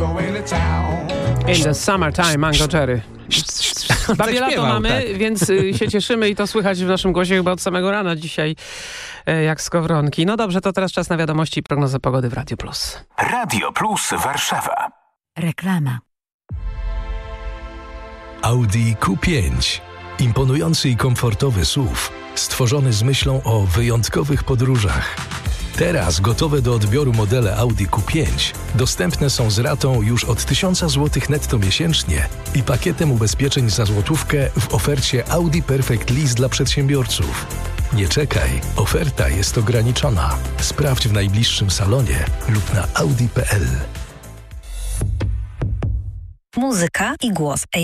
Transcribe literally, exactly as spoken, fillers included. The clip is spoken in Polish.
go into town. In the summertime, Mango Cherry. Prawie lato mamy, tak. Więc się cieszymy i to słychać w naszym głosie chyba od samego rana dzisiaj, jak skowronki. No dobrze, to teraz czas na wiadomości i prognozę pogody w Radio Plus. Radio Plus Warszawa. Reklama. Audi Q pięć. Imponujący i komfortowy S U V, stworzony z myślą o wyjątkowych podróżach. Teraz gotowe do odbioru modele Audi Q pięć dostępne są z ratą już od tysiąc złotych netto miesięcznie i pakietem ubezpieczeń za złotówkę w ofercie Audi Perfect Lease dla przedsiębiorców. Nie czekaj, oferta jest ograniczona. Sprawdź w najbliższym salonie lub na audi kropka p l. Muzyka i głos